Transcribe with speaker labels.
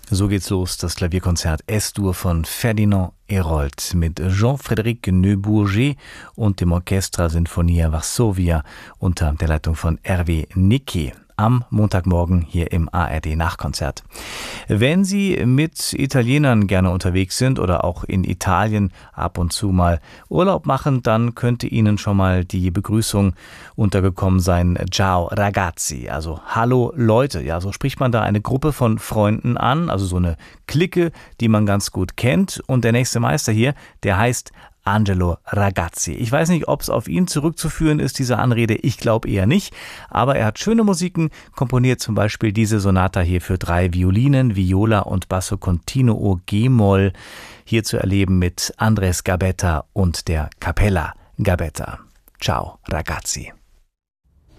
Speaker 1: So geht's los, das Klavierkonzert S-Dur von Ferdinand Hérold mit Jean-Frédéric Neubourger und dem Orchestra Sinfonia Varsovia unter der Leitung von Hervé Niquet am Montagmorgen hier im ARD-Nachkonzert. Wenn Sie mit Italienern gerne unterwegs sind oder auch in Italien ab und zu mal Urlaub machen, dann könnte Ihnen schon mal die Begrüßung untergekommen sein. Ciao ragazzi, also hallo Leute. Ja, so spricht man da eine Gruppe von Freunden an, also so eine Clique, die man ganz gut kennt. Und der nächste Meister hier, der heißt Angelo Ragazzi. Ich weiß nicht, ob es auf ihn zurückzuführen ist, diese Anrede. Ich glaube eher nicht. Aber er hat schöne Musiken, komponiert zum Beispiel diese Sonata hier für 3 Violinen, Viola und Basso Continuo G-Moll. Hier zu erleben mit Andres Gabetta und der Capella Gabetta. Ciao, Ragazzi.